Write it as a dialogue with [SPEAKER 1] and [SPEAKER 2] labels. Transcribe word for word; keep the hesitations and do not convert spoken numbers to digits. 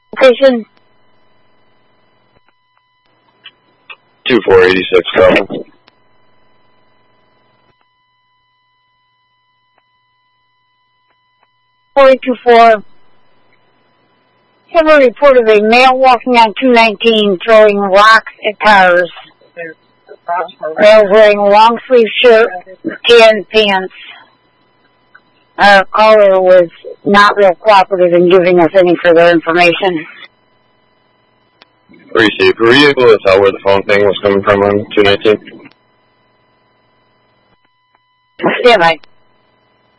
[SPEAKER 1] Location?
[SPEAKER 2] two four eight six, copy.
[SPEAKER 1] four eight two four. Have a report of a male walking on two nineteen throwing rocks at cars. Male wearing a long sleeve shirt, tan pants. Our caller was not real cooperative in giving us any further information.
[SPEAKER 2] Received. Were you able to tell where the phone thing was coming from on two nineteen?
[SPEAKER 1] Stand by.